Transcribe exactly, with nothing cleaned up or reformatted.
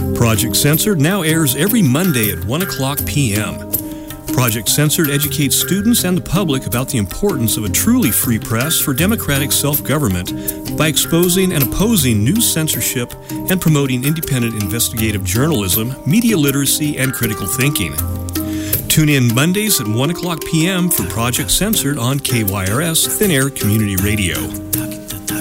Project Censored now airs every Monday at one o'clock p.m. Project Censored educates students and the public about the importance of a truly free press for democratic self-government by exposing and opposing news censorship and promoting independent investigative journalism, media literacy, and critical thinking. Tune in Mondays at one o'clock p.m. for Project Censored on K Y R S Thin Air Community Radio.